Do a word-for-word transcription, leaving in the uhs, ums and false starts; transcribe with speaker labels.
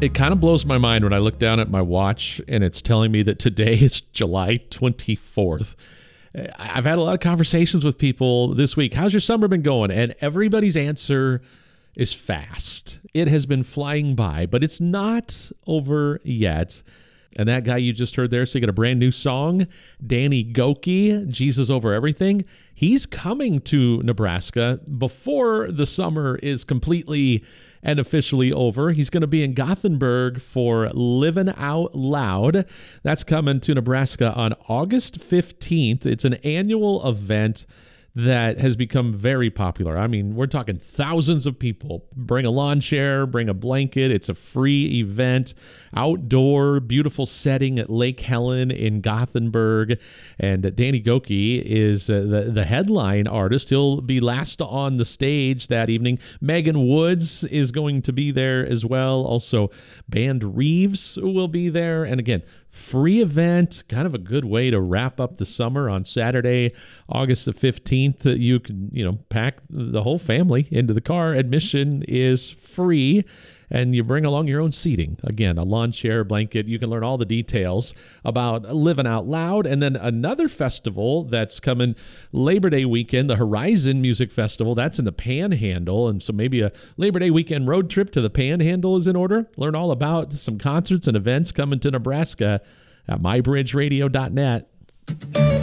Speaker 1: It kind of blows my mind when I look down at my watch and it's telling me that today is July twenty-fourth. I've had a lot of conversations with people this week. How's your summer been going? And everybody's answer is fast. It has been flying by, but it's not over yet. And that guy you just heard there singing a brand new song, Danny Gokey, Jesus Over Everything, he's coming to Nebraska before the summer is completely and officially over. He's going to be in Gothenburg for Living Out Loud. That's coming to Nebraska on August fifteenth. It's an annual event that has become very popular. I mean, we're talking thousands of people. Bring a lawn chair, bring a blanket. It's a free event, outdoor, beautiful setting at Lake Helen in Gothenburg. And Danny Gokey is uh, the, the headline artist. He'll be last on the stage that evening. Megan Woods is going to be there as well. Also, Band Reeves will be there. And again, free event, kind of a good way to wrap up the summer on Saturday, August the fifteenth. You can, you know, pack the whole family into the car. Admission is free, and you bring along your own seating. Again, a lawn chair, blanket. You can learn all the details about Living Out Loud. And then another festival that's coming Labor Day weekend, the Horizon Music Festival. That's in the Panhandle. And so maybe a Labor Day weekend road trip to the Panhandle is in order. Learn all about some concerts and events coming to Nebraska at my bridge radio dot net.